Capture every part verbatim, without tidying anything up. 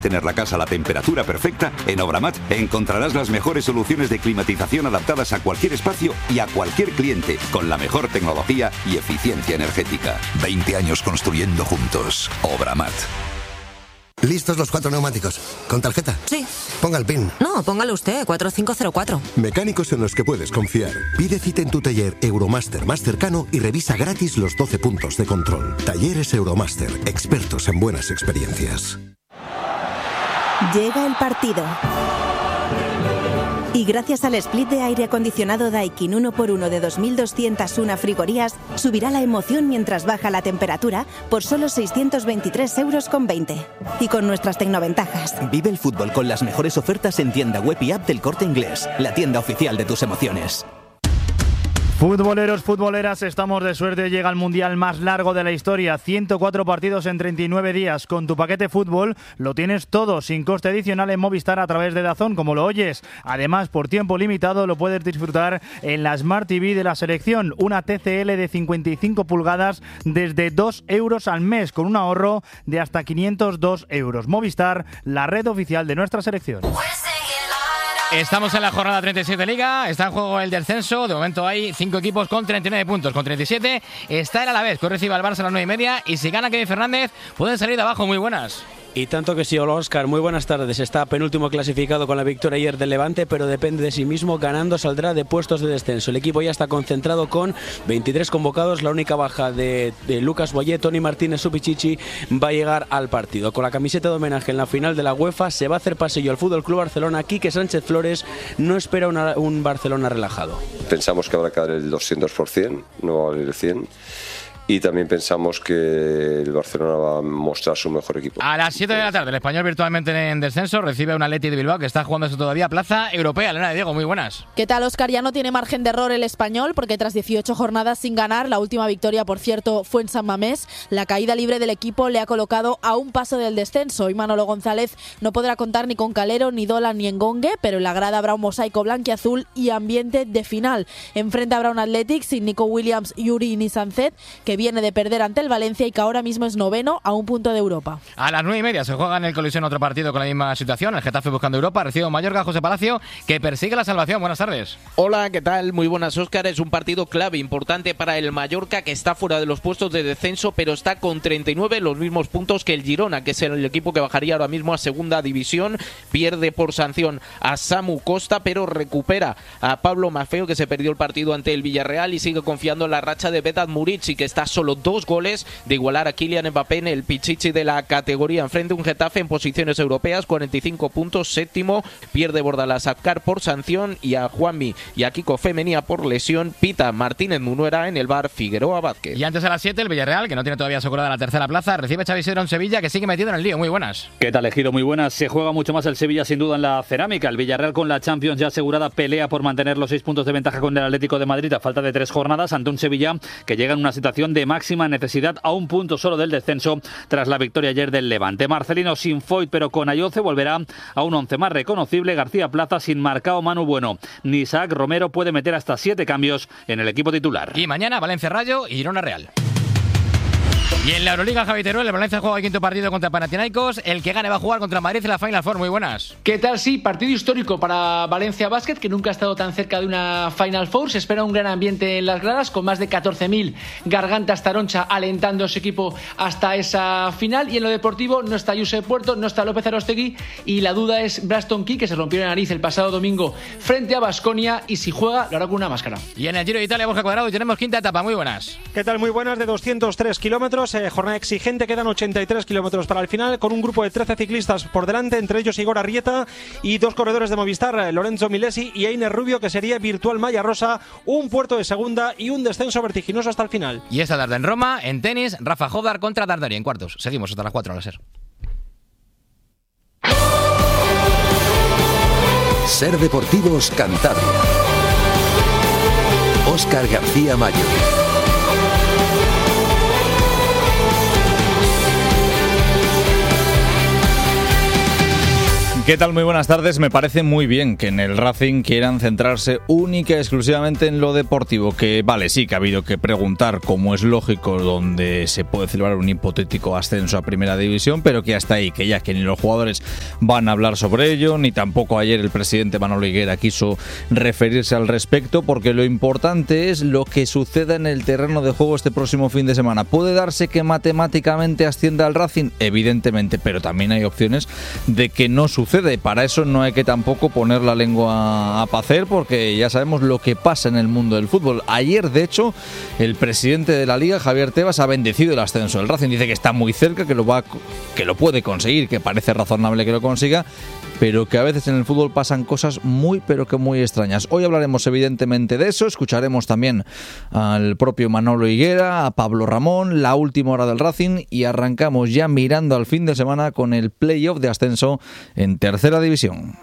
Tener la casa a la temperatura perfecta, en Obramat encontrarás las mejores soluciones de climatización adaptadas a cualquier espacio y a cualquier cliente, con la mejor tecnología y eficiencia energética. veinte años construyendo juntos. Obramat. ¿Listos los cuatro neumáticos? ¿Con tarjeta? Sí. Ponga el PIN. No, póngalo usted, cuatro cinco cero cuatro. Mecánicos en los que puedes confiar. Pide cita en tu taller Euromaster más cercano y revisa gratis los doce puntos de control. Talleres Euromaster, expertos en buenas experiencias. Llega el partido. Y gracias al split de aire acondicionado Daikin uno por uno de dos mil doscientas una frigorías, subirá la emoción mientras baja la temperatura por solo seiscientos veintitrés euros con veinte. Y con nuestras tecnoventajas. Vive el fútbol con las mejores ofertas en tienda web y app del Corte Inglés, la tienda oficial de tus emociones. Futboleros, futboleras, estamos de suerte. Llega el mundial más largo de la historia, ciento cuatro partidos en treinta y nueve días. Con tu paquete fútbol lo tienes todo, sin coste adicional en Movistar a través de DAZN, como lo oyes. Además, por tiempo limitado lo puedes disfrutar en la Smart T V de la selección, una T C L de cincuenta y cinco pulgadas desde dos euros al mes, con un ahorro de hasta quinientos dos euros. Movistar, la red oficial de nuestra selección. Estamos en la jornada treinta y siete de Liga, está en juego el descenso, de momento hay cinco equipos con treinta y nueve puntos, con treinta y siete está el Alavés, que recibe al Barça a las nueve y media, y si gana Kevin Fernández pueden salir de abajo. Muy buenas. Y tanto que sí, hola Óscar, muy buenas tardes. Está penúltimo clasificado con la victoria ayer del Levante, pero depende de sí mismo. Ganando saldrá de puestos de descenso. El equipo ya está concentrado con veintitrés convocados. La única baja de, de Lucas Boyé, Toni Martínez, Supichichi va a llegar al partido. Con la camiseta de homenaje en la final de la UEFA se va a hacer pasillo al Fútbol Club Barcelona. Quique Sánchez Flores no espera una, un Barcelona relajado. Pensamos que habrá que dar el doscientos por ciento, no va a valer el cien por ciento. Y también pensamos que el Barcelona va a mostrar su mejor equipo. A las siete de la tarde, el Español virtualmente en descenso recibe a un Atleti de Bilbao que está jugándose todavía plaza europea. Elena de Diego, muy buenas. ¿Qué tal, Óscar? Ya no tiene margen de error el Español, porque tras dieciocho jornadas sin ganar, la última victoria, por cierto, fue en San Mamés. La caída libre del equipo le ha colocado a un paso del descenso. Y Manolo González no podrá contar ni con Calero, ni Dolan, ni Engongue, pero en la grada habrá un mosaico blanquiazul y ambiente de final. Enfrente habrá un Athletic sin Nico Williams, Yuri ni Sancet, que viene de perder ante el Valencia y que ahora mismo es noveno a un punto de Europa. A las nueve y media se juega en el Colisión otro partido con la misma situación. El Getafe buscando Europa, recibe un Mallorca, José Palacio, que persigue la salvación. Buenas tardes. Hola, ¿qué tal? Muy buenas, Óscar. Es un partido clave, importante para el Mallorca, que está fuera de los puestos de descenso, pero está con treinta y nueve, los mismos puntos que el Girona, que es el equipo que bajaría ahora mismo a segunda división. Pierde por sanción a Samu Costa, pero recupera a Pablo Maffeo, que se perdió el partido ante el Villarreal, y sigue confiando en la racha de Vedat Murici, que está solo dos goles de igualar a Kylian Mbappé en el pichichi de la categoría. Enfrente un Getafe en posiciones europeas, cuarenta y cinco puntos, séptimo. Pierde Bordalás Azcar por sanción, y a Juanmi y a Kiko Femenía por lesión. Pita Martínez Munuera en el bar Figueroa Vázquez. Y antes a las siete el Villarreal, que no tiene todavía asegurada la tercera plaza, recibe Xavi Sidro en Sevilla, que sigue metido en el lío. Muy buenas. ¿Qué tal, Ejido? Muy buenas. Se juega mucho más el Sevilla sin duda en la cerámica. El Villarreal, con la Champions ya asegurada, pelea por mantener los seis puntos de ventaja con el Atlético de Madrid a falta de tres jornadas, ante un Sevilla que llega en una situación de máxima necesidad, a un punto solo del descenso tras la victoria ayer del Levante. Marcelino sin Foyt pero con Ayoce volverá a un once más reconocible. García Plaza sin Marcao, Manu Bueno ni Isaac Romero. Puede meter hasta siete cambios en el equipo titular. Y mañana Valencia Rayo y Girona Real. Y en la Euroliga, Javi Teruel, el Valencia juega el quinto partido contra Panathinaikos. El que gane va a jugar contra Madrid en la Final Four. Muy buenas. ¿Qué tal? Sí, partido histórico para Valencia Basket, que nunca ha estado tan cerca de una Final Four. Se espera un gran ambiente en las gradas, con más de catorce mil gargantas taroncha alentando a su equipo hasta esa final. Y en lo deportivo no está Josep Puerto, no está López Arostegui, y la duda es Braston Key, que se rompió la nariz el pasado domingo frente a Baskonia, y si juega lo hará con una máscara. Y en el Giro de Italia, Borja Cuadrado, y tenemos quinta etapa. Muy buenas. ¿Qué tal? Muy buenas, de doscientos tres kilómetros. Eh, jornada exigente, quedan ochenta y tres kilómetros para el final, con un grupo de trece ciclistas por delante, entre ellos Igor Arrieta y dos corredores de Movistar, Lorenzo Milesi y Einer Rubio, que sería virtual malla rosa, un puerto de segunda y un descenso vertiginoso hasta el final. Y esta tarde en Roma, en tenis, Rafa Jodar contra Dardari en cuartos. Seguimos hasta las cuatro, a la SER. SER Deportivos Cantabria. Óscar García Mayo. ¿Qué tal? Muy buenas tardes. Me parece muy bien que en el Racing quieran centrarse única y exclusivamente en lo deportivo, que vale, sí que ha habido que preguntar, como es lógico, donde se puede celebrar un hipotético ascenso a Primera División, pero que hasta ahí, que ya que ni los jugadores van a hablar sobre ello, ni tampoco ayer el presidente Manolo Higuera quiso referirse al respecto, porque lo importante es lo que suceda en el terreno de juego este próximo fin de semana. ¿Puede darse que matemáticamente ascienda al Racing? Evidentemente, pero también hay opciones de que no suceda. Y para eso no hay que tampoco poner la lengua a pacer, porque ya sabemos lo que pasa en el mundo del fútbol. Ayer, de hecho, el presidente de la Liga, Javier Tebas, ha bendecido el ascenso del Racing. Dice que está muy cerca, que lo va, que lo puede conseguir, que parece razonable que lo consiga, pero que a veces en el fútbol pasan cosas muy, pero que muy extrañas. Hoy hablaremos evidentemente de eso, escucharemos también al propio Manolo Higuera, a Pablo Ramón, la última hora del Racing, y arrancamos ya mirando al fin de semana con el playoff de ascenso en Tercera División.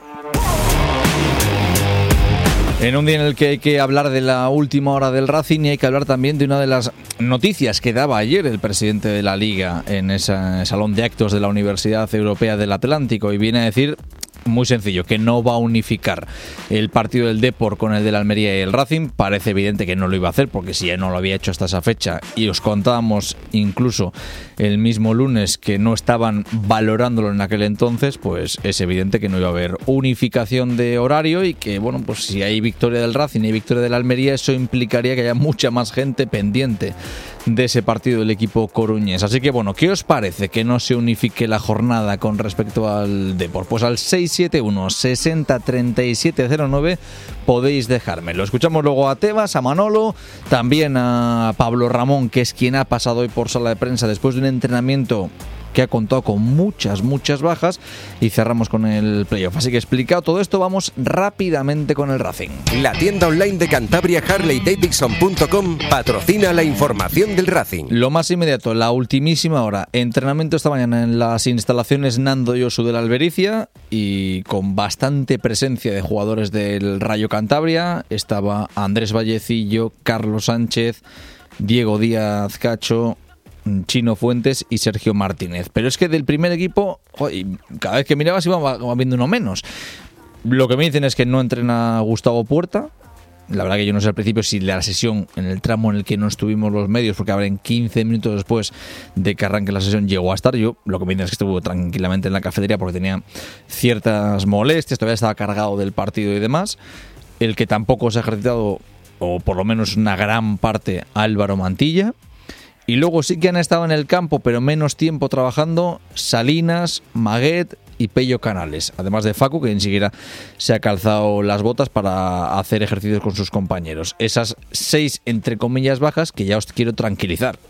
En un día en el que hay que hablar de la última hora del Racing y hay que hablar también de una de las noticias que daba ayer el presidente de la Liga en ese salón de actos de la Universidad Europea del Atlántico, y viene a decir muy sencillo, que no va a unificar el partido del Depor con el de la Almería y el Racing. Parece evidente que no lo iba a hacer, porque si ya no lo había hecho hasta esa fecha, y os contábamos incluso el mismo lunes que no estaban valorándolo en aquel entonces, pues es evidente que no iba a haber unificación de horario, y que, bueno, pues si hay victoria del Racing y victoria de la Almería, eso implicaría que haya mucha más gente pendiente de ese partido del equipo coruñés. Así que, bueno, ¿qué os parece que no se unifique la jornada con respecto al Depor? Pues al seis siete uno sesenta treinta y siete cero nueve podéis dejármelo. Escuchamos luego a Tebas, a Manolo, también a Pablo Ramón, que es quien ha pasado hoy por sala de prensa después de un entrenamiento que ha contado con muchas, muchas bajas, y cerramos con el playoff. Así que explicado todo esto, vamos rápidamente con el Racing. La tienda online de Cantabria, Harley Davidson punto com, patrocina la información del Racing. Lo más inmediato, la ultimísima hora. Entrenamiento esta mañana en las instalaciones Nando Yosu de la Albericia, y con bastante presencia de jugadores del Rayo Cantabria. Estaba Andrés Vallecillo, Carlos Sánchez, Diego Díaz Cacho, Chino Fuentes y Sergio Martínez. Pero es que del primer equipo, joder, cada vez que mirabas iba viendo uno menos. Lo que me dicen es que no entrena Gustavo Puerta. La verdad que yo no sé al principio si la sesión, en el tramo en el que no estuvimos los medios, porque abren quince minutos después de que arranque la sesión, llegó a estar. Yo lo que me dicen es que estuvo tranquilamente en la cafetería porque tenía ciertas molestias, todavía estaba cargado del partido y demás. El que tampoco se ha ejercitado, o por lo menos una gran parte, Álvaro Mantilla. Y luego sí que han estado en el campo, pero menos tiempo trabajando, Salinas, Maguet y Pello Canales. Además de Facu, que ni siquiera se ha calzado las botas para hacer ejercicios con sus compañeros. Esas seis, entre comillas, bajas, que ya os quiero tranquilizar.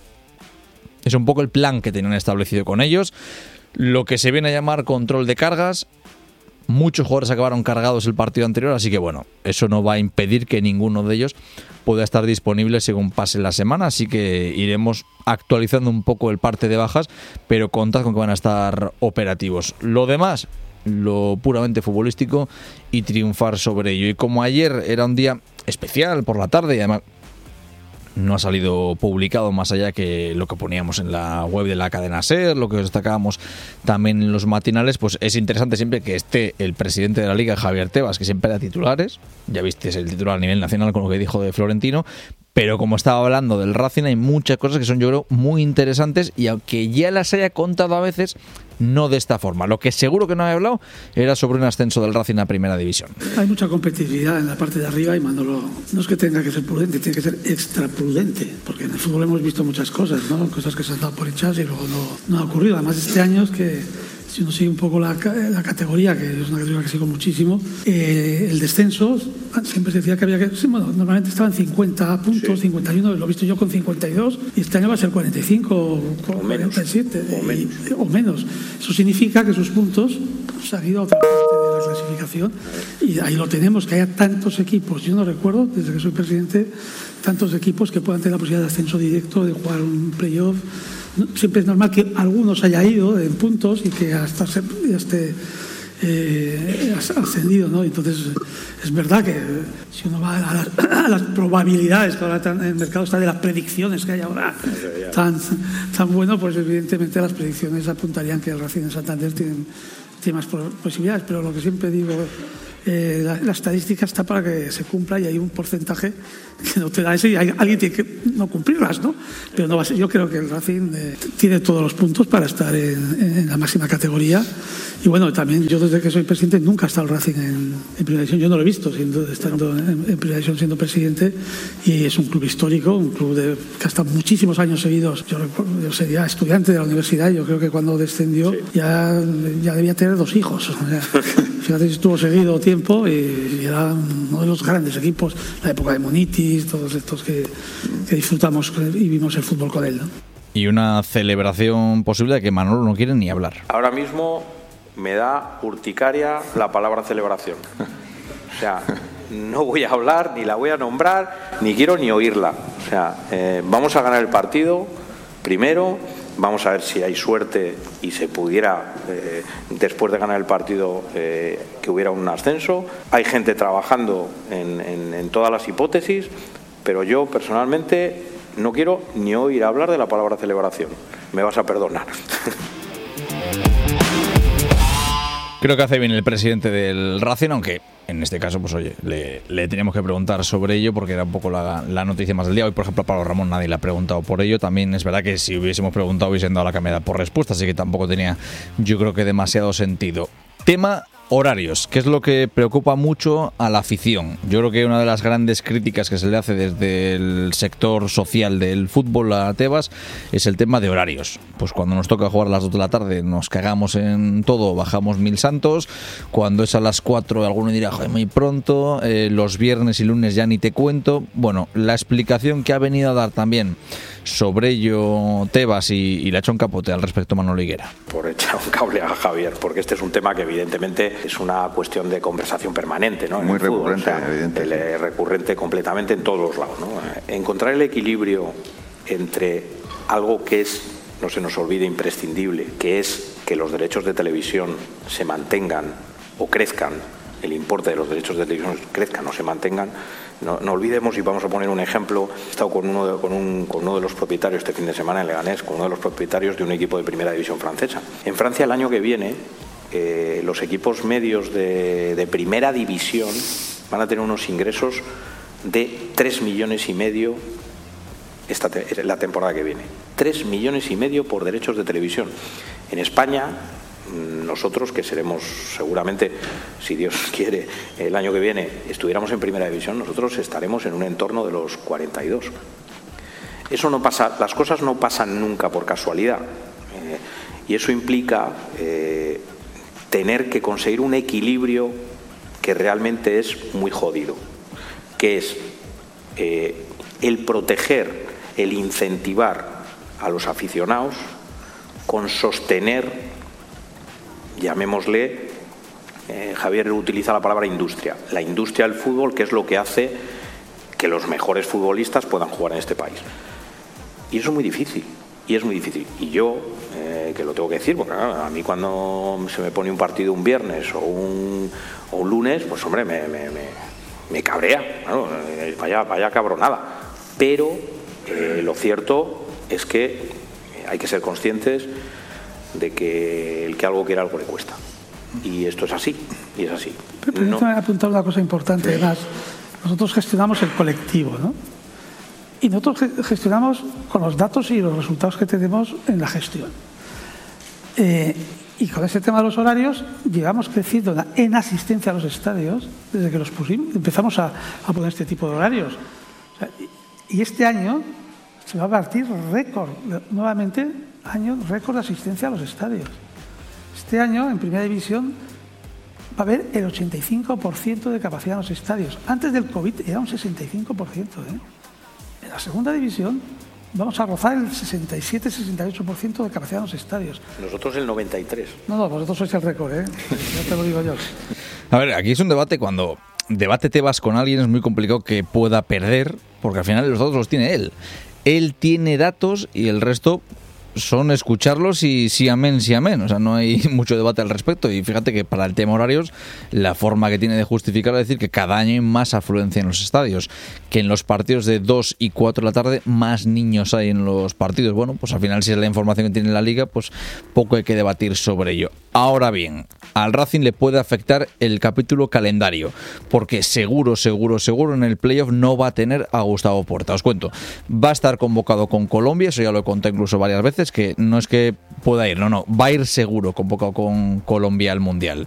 Es un poco el plan que tenían establecido con ellos. Lo que se viene a llamar control de cargas. Muchos jugadores acabaron cargados el partido anterior, así que bueno, eso no va a impedir que ninguno de ellos pueda estar disponible según pase la semana, así que iremos actualizando un poco el parte de bajas, pero contad con que van a estar operativos. Lo demás, lo puramente futbolístico y triunfar sobre ello. Y como ayer era un día especial por la tarde, y además no ha salido publicado más allá que lo que poníamos en la web de la cadena SER, lo que os destacábamos también en los matinales, pues es interesante siempre que esté el presidente de la Liga, Javier Tebas, que siempre da titulares. Ya viste, es el titular a nivel nacional con lo que dijo de Florentino, pero como estaba hablando del Racing, hay muchas cosas que son, yo creo, muy interesantes, y aunque ya las haya contado a veces, no de esta forma. Lo que seguro que no he hablado era sobre un ascenso del Racing a Primera División. Hay mucha competitividad en la parte de arriba, y Manolo no es que tenga que ser prudente, tiene que ser extra prudente, porque en el fútbol hemos visto muchas cosas, ¿no? Cosas que se han dado por hechas y luego no, no ha ocurrido. Además, este año es que, si uno sigue un poco la, la categoría, que es una categoría que sigo muchísimo, eh, el descenso, siempre se decía que había que... Sí, bueno, normalmente estaban cincuenta puntos, sí. cincuenta y uno, lo he visto yo con cincuenta y dos, y este año va a ser cuarenta y cinco o cuarenta y siete, o menos. Y, o menos. Eso significa que sus puntos se han ido a otra parte de la clasificación, y ahí lo tenemos, que haya tantos equipos. Yo no recuerdo, desde que soy presidente, tantos equipos que puedan tener la posibilidad de ascenso directo, de jugar un playoff. Siempre es normal que algunos haya ido en puntos y que hasta se esté eh, ascendido, ¿no? Entonces es verdad que si uno va a las, a las probabilidades, que ahora el mercado está de las predicciones que hay ahora tan, tan bueno, pues evidentemente las predicciones apuntarían que el Racing de Santander tienen tiene más posibilidades, pero lo que siempre digo, eh, la, la estadística está para que se cumpla y hay un porcentaje que no te da eso y hay, alguien tiene que no cumplirlas, ¿no? Pero no va a ser, yo creo que el Racing eh, tiene todos los puntos para estar en, en la máxima categoría. Y bueno, también yo desde que soy presidente nunca ha estado el Racing en, en primera división. Yo no lo he visto siendo, estando en, en primera división siendo presidente, y es un club histórico, un club de, que ha estado muchísimos años seguidos. Yo, yo sería estudiante de la universidad y yo creo que cuando descendió sí. ya, ya debía tener dos hijos. O sea, fíjate si estuvo seguido tiempo y, y era uno de los grandes equipos, la época de Monitis, todos estos que, que disfrutamos y vimos el fútbol con él, ¿no? Y una celebración posible de que Manolo no quiere ni hablar. Ahora mismo me da urticaria la palabra celebración. O sea, no voy a hablar, ni la voy a nombrar, ni quiero ni oírla. O sea, eh, vamos a ganar el partido primero, vamos a ver si hay suerte y se pudiera, eh, después de ganar el partido, eh, que hubiera un ascenso. Hay gente trabajando en, en, en todas las hipótesis, pero yo personalmente no quiero ni oír hablar de la palabra celebración. Me vas a perdonar. Creo que hace bien el presidente del Racing, aunque en este caso, pues oye, le, le teníamos que preguntar sobre ello porque era un poco la, la noticia más del día. Hoy, por ejemplo, a Pablo Ramón nadie le ha preguntado por ello. También es verdad que si hubiésemos preguntado hubiesen dado la cambiada por respuesta, así que tampoco tenía, yo creo que demasiado sentido. Tema horarios, que es lo que preocupa mucho a la afición. Yo creo que una de las grandes críticas que se le hace desde el sector social del fútbol a Tebas es el tema de horarios. Pues cuando nos toca jugar a las dos de la tarde nos cagamos en todo, bajamos mil santos. Cuando es a las cuatro alguno dirá, joder, muy pronto. Eh, los viernes y lunes ya ni te cuento. Bueno, la explicación que ha venido a dar también sobre ello Tebas y, y le ha hecho un capote al respecto Manolo Higuera. Por echar un cable a Javier, porque este es un tema que evidentemente es una cuestión de conversación permanente, ¿no? Muy recurrente, fútbol, o sea, evidente. El, recurrente completamente en todos los lados, ¿no? Encontrar el equilibrio entre algo que es, no se nos olvide, imprescindible, que es que los derechos de televisión se mantengan o crezcan, el importe de los derechos de televisión crezcan o se mantengan. No, no olvidemos, y vamos a poner un ejemplo, he estado con uno, de, con, un, con uno de los propietarios este fin de semana en Leganés, con uno de los propietarios de un equipo de primera división francesa. En Francia el año que viene eh, los equipos medios de, de primera división van a tener unos ingresos de tres millones y medio esta te, la temporada que viene. tres millones y medio por derechos de televisión. En España, nosotros, que seremos seguramente, si Dios quiere, el año que viene estuviéramos en primera división, nosotros estaremos en un entorno de los cuarenta y dos. Eso no pasa, las cosas no pasan nunca por casualidad, eh, y eso implica eh, tener que conseguir un equilibrio que realmente es muy jodido, que es eh, el proteger, el incentivar a los aficionados con sostener, llamémosle, eh, Javier utiliza la palabra industria, la industria del fútbol, que es lo que hace que los mejores futbolistas puedan jugar en este país. Y eso es muy difícil, y es muy difícil. Y yo, eh, que lo tengo que decir, porque claro, a mí cuando se me pone un partido un viernes o un, o un lunes, pues hombre, me, me, me, me cabrea, ¿no? vaya, vaya cabronada. Pero eh, lo cierto es que hay que ser conscientes de que el que algo quiere algo le cuesta, y esto es así, y es así. Permítame no. apuntar una cosa importante. Además, nosotros gestionamos el colectivo, ¿no? Y nosotros gestionamos con los datos y los resultados que tenemos en la gestión. Eh, y con ese tema de los horarios llevamos creciendo en asistencia a los estadios desde que los pusimos, empezamos a, a poner este tipo de horarios. O sea, y este año se va a batir récord, nuevamente año récord de asistencia a los estadios. Este año, en primera división, va a haber el ochenta y cinco por ciento de capacidad en los estadios. Antes del COVID era un sesenta y cinco por ciento. ¿eh? En la segunda división vamos a rozar el sesenta y siete sesenta y ocho por ciento de capacidad en los estadios. Nosotros el noventa y tres por ciento. No, no, vosotros sois el récord, ¿eh? Ya te lo digo yo. A ver, aquí es un debate cuando debate Tebas con alguien, es muy complicado que pueda perder, porque al final los datos los tiene él. Él tiene datos y el resto son escucharlos y sí amén, sí amén. O sea, no hay mucho debate al respecto. Y fíjate que para el tema horarios, la forma que tiene de justificarlo es decir que cada año hay más afluencia en los estadios, que en los partidos de dos y cuatro de la tarde más niños hay en los partidos. Bueno, pues al final si es la información que tiene la Liga, pues poco hay que debatir sobre ello. Ahora bien, al Racing le puede afectar el capítulo calendario, porque seguro, seguro, seguro en el playoff no va a tener a Gustavo Puerta. Os cuento, va a estar convocado con Colombia, eso ya lo he contado incluso varias veces, que no es que pueda ir, no, no, va a ir seguro convocado con Colombia al Mundial.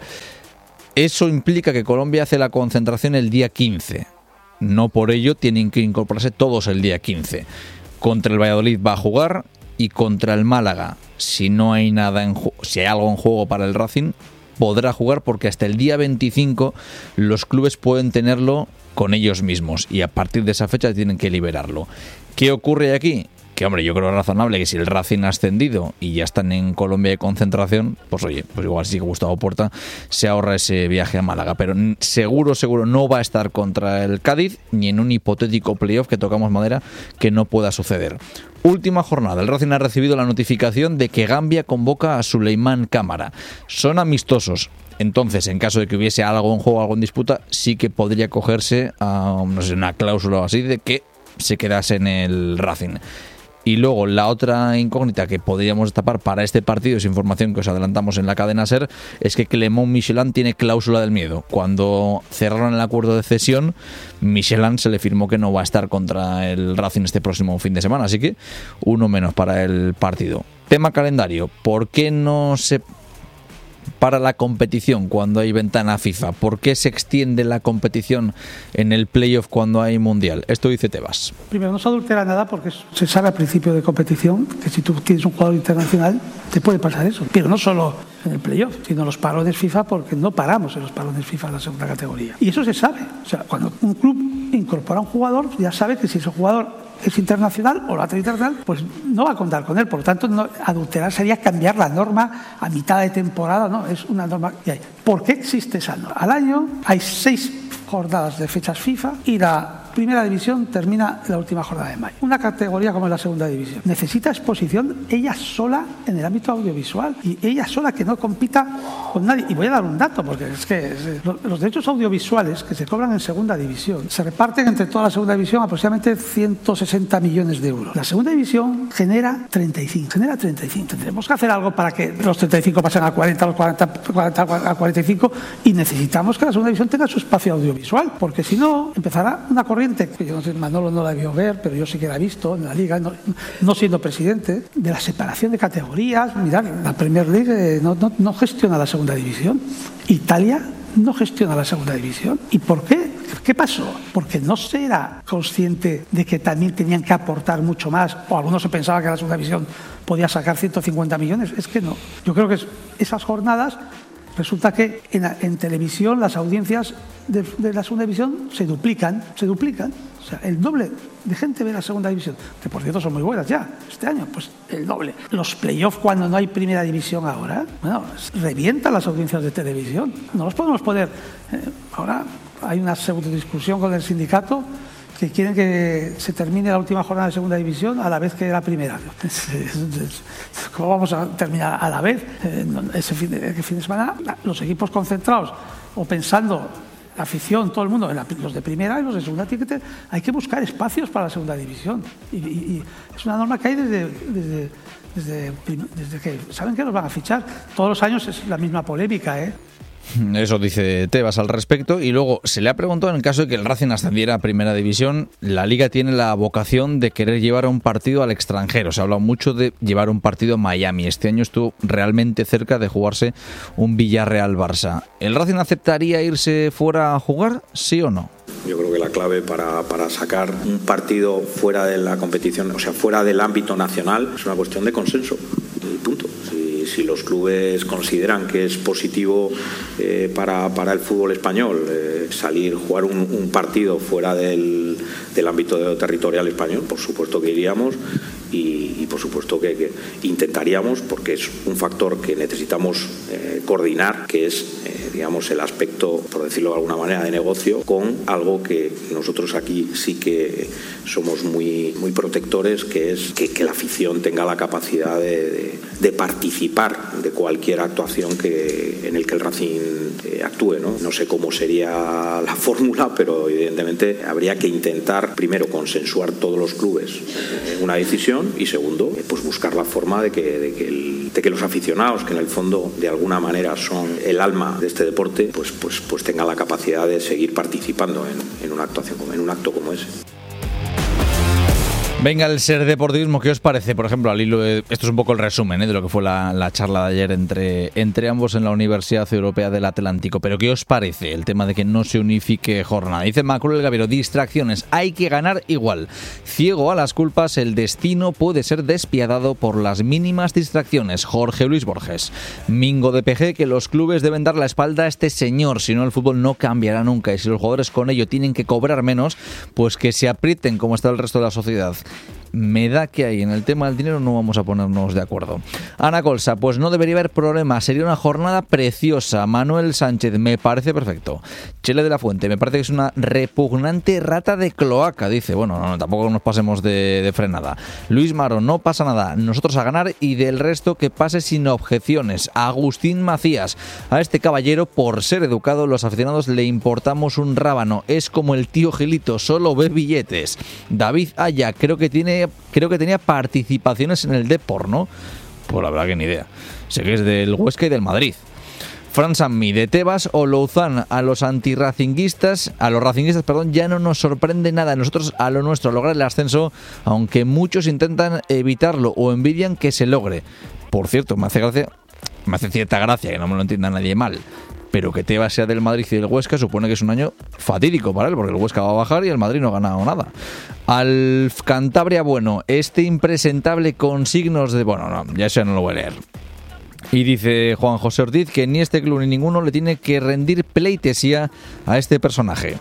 Eso implica que Colombia hace la concentración el día quince. No por ello tienen que incorporarse todos el día quince. Contra el Valladolid va a jugar y contra el Málaga, si no hay nada en ju- si hay algo en juego para el Racing, podrá jugar porque hasta el día veinticinco los clubes pueden tenerlo con ellos mismos y a partir de esa fecha tienen que liberarlo. ¿Qué ocurre aquí? Que hombre, yo creo razonable que si el Racing ha ascendido y ya están en Colombia de concentración, pues oye, pues igual sí que Gustavo Puerta se ahorra ese viaje a Málaga, pero seguro, seguro no va a estar contra el Cádiz ni en un hipotético playoff, que tocamos madera, que no pueda suceder. Última jornada, el Racing ha recibido la notificación de que Gambia convoca a Suleimán Cámara. Son amistosos. Entonces, en caso de que hubiese algo en juego, algo en disputa, sí que podría cogerse a, no sé, una cláusula o así de que se quedase en el Racing. Y luego la otra incógnita que podríamos destapar para este partido, es información que os adelantamos en la cadena SER, es que Clément Michelin tiene cláusula del miedo. Cuando cerraron el acuerdo de cesión, Michelin se le firmó que no va a estar contra el Racing este próximo fin de semana, así que uno menos para el partido. Tema calendario, ¿por qué no se para la competición cuando hay ventana FIFA? ¿Por qué se extiende la competición en el playoff cuando hay mundial? Esto dice Tebas. Primero, no se adultera nada porque se sabe al principio de competición que si tú tienes un jugador internacional te puede pasar eso, pero no solo en el playoff, sino en los parones FIFA, porque no paramos en los parones FIFA de la segunda categoría. Y eso se sabe. O sea, cuando un club incorpora a un jugador, ya sabe que si ese jugador es internacional o lo hace internacional, pues no va a contar con él. Por lo tanto, no, adulterar sería cambiar la norma a mitad de temporada, ¿no? Es una norma que hay. ¿Por qué existe esa norma? Al año hay seis jornadas de fechas FIFA y la primera división termina en la última jornada de mayo. Una categoría como es la segunda división necesita exposición ella sola en el ámbito audiovisual y ella sola que no compita con nadie. Y voy a dar un dato porque es que los derechos audiovisuales que se cobran en segunda división se reparten entre toda la segunda división aproximadamente ciento sesenta millones de euros. La segunda división genera treinta y cinco. Genera treinta y cinco. Tendremos que hacer algo para que los treinta y cinco pasen a cuarenta, los cuarenta, cuarenta a cuarenta y cinco y necesitamos que la segunda división tenga su espacio audiovisual porque si no empezará una corriente que yo no sé, Manolo no la vio ver, pero yo sí que la he visto en la Liga, no, no siendo presidente, de la separación de categorías. Mirad, la Premier League eh, no, no, no gestiona la segunda división. Italia no gestiona la segunda división. ¿Y por qué? ¿Qué pasó? Porque no se era consciente de que también tenían que aportar mucho más, o algunos se pensaba que la segunda división podía sacar ciento cincuenta millones. Es que no. Yo creo que es, esas jornadas resulta que en, en televisión las audiencias de, de la segunda división se duplican, se duplican. O sea, el doble de gente ve la segunda división, que por cierto son muy buenas ya este año, pues el doble. Los playoffs cuando no hay primera división ahora, bueno, revientan las audiencias de televisión. No los podemos poner. Eh, ahora hay una pseudo discusión con el sindicato que quieren que se termine la última jornada de segunda división a la vez que la primera. ¿Cómo vamos a terminar a la vez? Ese fin de, fin de semana, los equipos concentrados o pensando, la afición, todo el mundo, los de primera y los de segunda, tienen que tener, hay que buscar espacios para la segunda división. Y, y, y es una norma que hay desde, desde, desde, desde que saben que los van a fichar. Todos los años es la misma polémica, ¿eh? Eso dice Tebas al respecto. Y luego se le ha preguntado, en el caso de que el Racing ascendiera a primera división, la Liga tiene la vocación de querer llevar un partido al extranjero. Se ha hablado mucho de llevar un partido a Miami. Este año estuvo realmente cerca de jugarse un Villarreal-Barça. ¿El Racing aceptaría irse fuera a jugar, sí o no? Yo creo que la clave para, para sacar un partido fuera de la competición, o sea, fuera del ámbito nacional, es una cuestión de consenso. Y punto. Si, si los clubes consideran que es positivo eh, para, para el fútbol español eh, salir, jugar un, un partido fuera del, del ámbito territorial español, por supuesto que iríamos. y, y por supuesto que, que intentaríamos, porque es un factor que necesitamos eh, coordinar, que es eh, digamos el aspecto, por decirlo de alguna manera, de negocio, con algo que nosotros aquí sí que somos muy, muy protectores, que es que, que la afición tenga la capacidad de, de, de participar de cualquier actuación que, en el que el Racing eh, actúe, ¿no? No sé cómo sería la fórmula, pero evidentemente habría que intentar primero consensuar todos los clubes eh, una decisión y segundo, eh, pues buscar la forma de que, de, que el, de que los aficionados, que en el fondo de alguna manera son el alma de este deporte, pues, pues, pues tengan la capacidad de seguir participando en, en una actuación, en un acto como ese. Venga, el ser deportivismo, ¿qué os parece? Por ejemplo, al hilo de, esto es un poco el resumen ¿eh? de lo que fue la, la charla de ayer entre, entre ambos en la Universidad Europea del Atlántico. Pero ¿qué os parece el tema de que no se unifique jornada? Dice Macul el Gaviero, distracciones, hay que ganar igual. Ciego a las culpas, el destino puede ser despiadado por las mínimas distracciones. Jorge Luis Borges. Mingo de P G, que los clubes deben dar la espalda a este señor, si no el fútbol no cambiará nunca. Y si los jugadores con ello tienen que cobrar menos, pues que se aprieten como está el resto de la sociedad. Me da que ahí en el tema del dinero no vamos a ponernos de acuerdo. Ana Colsa, pues no debería haber problema, sería una jornada preciosa. Manuel Sánchez, me parece perfecto. Chele de la Fuente, me parece que es una repugnante rata de cloaca, dice. Bueno, no, no, tampoco nos pasemos de, de frenada. Luis Maro, no pasa nada, nosotros a ganar y del resto que pase sin objeciones. Agustín Macías, a este caballero por ser educado los aficionados le importamos un rábano, es como el tío Gilito, solo ve billetes. David Aya, creo que tiene Creo que tenía participaciones en el Depor, ¿no? Pues la verdad que ni idea. Sé que es del Huesca y del Madrid. Fran Sanmi, de Tebas o Louzán, a los antirracinguistas, a los racinguistas, perdón, ya no nos sorprende nada. Nosotros a lo nuestro, a lograr el ascenso, aunque muchos intentan evitarlo o envidian que se logre. Por cierto, me hace gracia, me hace cierta gracia, que no me lo entienda nadie mal, pero que Tebas sea del Madrid y del Huesca supone que es un año fatídico para él, porque el Huesca va a bajar y el Madrid no ha ganado nada. Al Cantabria, bueno, este impresentable con signos de... Bueno, no, ya eso no lo voy a leer. Y dice Juan José Ortiz que ni este club ni ninguno le tiene que rendir pleitesía a este personaje.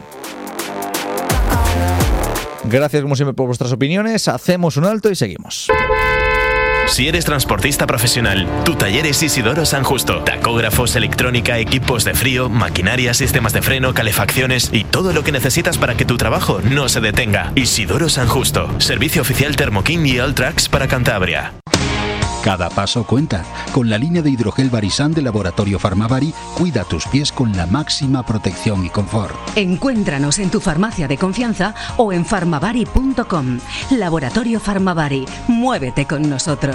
Gracias como siempre por vuestras opiniones, hacemos un alto y seguimos. Si eres transportista profesional, tu taller es Isidoro San Justo. Tacógrafos, electrónica, equipos de frío, maquinaria, sistemas de freno, calefacciones y todo lo que necesitas para que tu trabajo no se detenga. Isidoro San Justo. Servicio oficial Thermoking y Alltrax para Cantabria. Cada paso cuenta. Con la línea de hidrogel Barisan de Laboratorio Farmavari, cuida tus pies con la máxima protección y confort. Encuéntranos en tu farmacia de confianza o en farmavari punto com. Laboratorio Farmavari. Muévete con nosotros.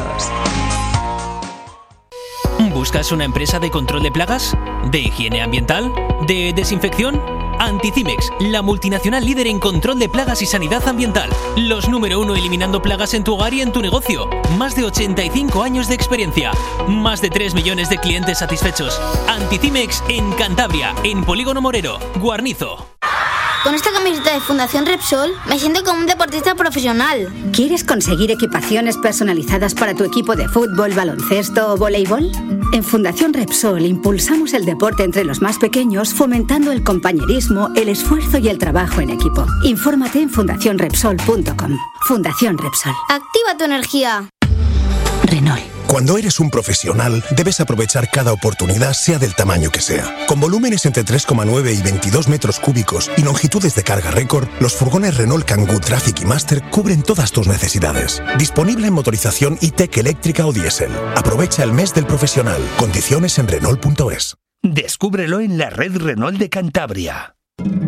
¿Buscas una empresa de control de plagas? ¿De higiene ambiental? ¿De desinfección? Anticimex, la multinacional líder en control de plagas y sanidad ambiental. Los número uno eliminando plagas en tu hogar y en tu negocio. Más de ochenta y cinco años de experiencia. Más de tres millones de clientes satisfechos. Anticimex en Cantabria, en Polígono Morero, Guarnizo. Con esta camiseta de Fundación Repsol me siento como un deportista profesional. ¿Quieres conseguir equipaciones personalizadas para tu equipo de fútbol, baloncesto o voleibol? En Fundación Repsol impulsamos el deporte entre los más pequeños, fomentando el compañerismo, el esfuerzo y el trabajo en equipo. Infórmate en fundación repsol punto com. Fundación Repsol. Activa tu energía. Renault. Cuando eres un profesional, debes aprovechar cada oportunidad, sea del tamaño que sea. Con volúmenes entre tres coma nueve y veintidós metros cúbicos y longitudes de carga récord, los furgones Renault Kangoo Traffic y Master cubren todas tus necesidades. Disponible en motorización E-Tech eléctrica o diésel. Aprovecha el mes del profesional. Condiciones en Renault punto es. Descúbrelo en la red Renault de Cantabria.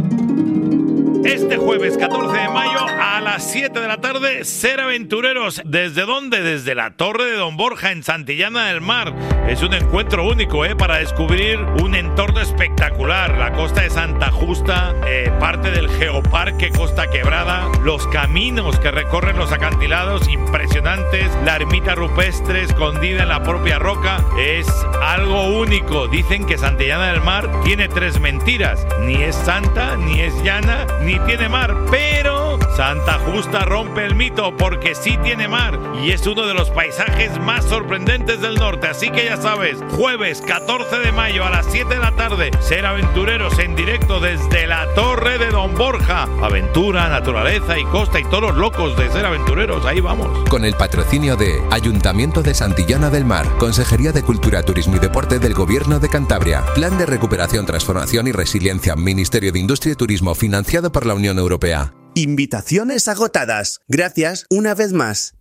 Este jueves catorce de mayo a las siete de la tarde, Ser Aventureros. ¿Desde dónde? Desde la Torre de Don Borja en Santillana del Mar. Es un encuentro único ¿eh? para descubrir un entorno espectacular. La costa de Santa Justa, eh, parte del Geoparque Costa Quebrada, los caminos que recorren los acantilados impresionantes, la ermita rupestre escondida en la propia roca. Es algo único. Dicen que Santillana del Mar tiene tres mentiras. Ni es santa, ni es llana, ni tiene mar, pero Santa Justa rompe el mito porque sí tiene mar y es uno de los paisajes más sorprendentes del norte. Así que ya sabes, jueves catorce de mayo a las siete de la tarde tarde. Ser aventureros en directo desde la Torre de Don Borja. Aventura, naturaleza y costa y todos los locos de ser aventureros. Ahí vamos. Con el patrocinio de Ayuntamiento de Santillana del Mar, Consejería de Cultura, Turismo y Deporte del Gobierno de Cantabria, Plan de Recuperación, Transformación y Resiliencia, Ministerio de Industria y Turismo, financiado por la Unión Europea. Invitaciones agotadas. Gracias una vez más.